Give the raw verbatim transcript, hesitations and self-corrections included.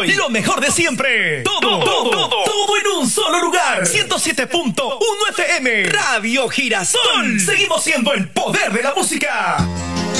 hoy. Lo mejor de siempre. Todo, todo, todo, todo en un solo lugar. ciento siete punto uno F M. Radio Girasol. Seguimos siendo el poder de la música.